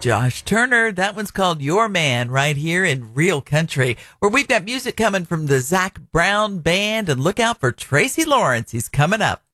Josh Turner. That one's called Your Man right here in Real Country, where we've got music coming from the Zac Brown Band. And look out for Tracy Lawrence. He's coming up.